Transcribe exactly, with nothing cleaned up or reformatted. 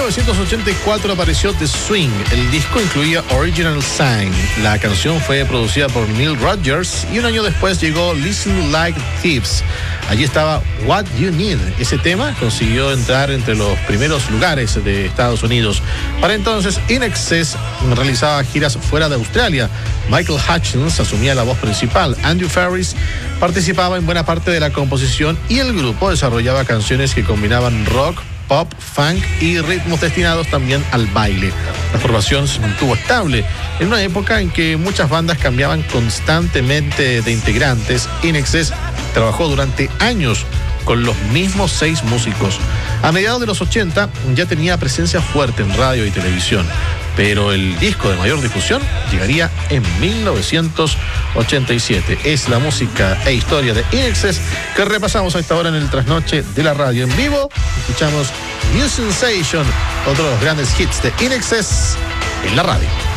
novecientos ochenta y cuatro apareció The Swing. El disco incluía Original Sign. La canción fue producida por Neil Rogers y un año después llegó Listen Like Thieves. Allí estaba What You Need. Ese tema consiguió entrar entre los primeros lugares de Estados Unidos. Para entonces, In Excess realizaba giras fuera de Australia. Michael Hutchins asumía la voz principal. Andrew Farriss participaba en buena parte de la composición y el grupo desarrollaba canciones que combinaban rock, pop, funk y ritmos destinados también al baile. La formación se mantuvo estable en una época en que muchas bandas cambiaban constantemente de integrantes. In Excess trabajó durante años con los mismos seis músicos. A mediados de los ochenta ya tenía presencia fuerte en radio y televisión, pero el disco de mayor difusión llegaría en mil novecientos ochenta y siete. Es la música e historia de In Excess que repasamos a esta hora en el trasnoche de la radio en vivo. Escuchamos New Sensation, otro de los grandes hits de In Excess en la radio.